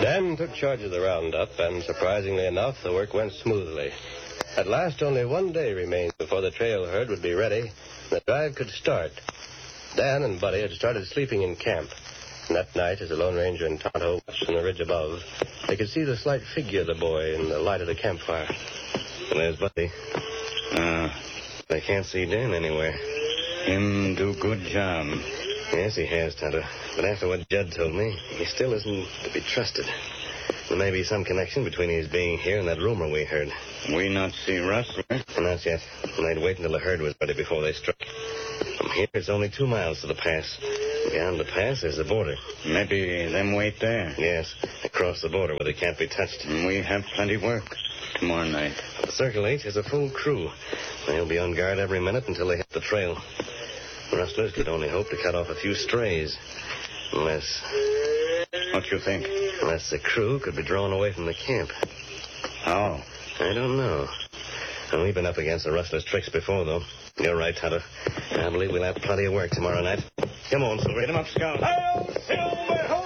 Dan took charge of the roundup, and surprisingly enough, the work went smoothly. At last, only one day remained before the trail herd would be ready, and the drive could start. Dan and Buddy had started sleeping in camp. And that night, as the Lone Ranger and Tonto watched from the ridge above, they could see the slight figure of the boy in the light of the campfire. And there's Buddy. They can't see Dan anywhere. Him do good job. Yes, he has, Tonto. But after what Judd told me, he still isn't to be trusted. There may be some connection between his being here and that rumor we heard. We not see Rustler? Not yet. And they'd wait until the herd was ready before they struck. From here, it's only 2 miles to the pass. Beyond the pass is the border. Maybe them wait there. Yes, across the border where they can't be touched. We have plenty work tomorrow night. The Circle H has a full crew. They'll be on guard every minute until they hit the trail. The rustlers could only hope to cut off a few strays. Unless... What you think? Unless the crew could be drawn away from the camp. How? I don't know. And we've been up against the rustlers' tricks before, though. You're right, Tonto. I believe we'll have plenty of work tomorrow night. Come on, Silver. Get him up, Scout. Hail, Silver!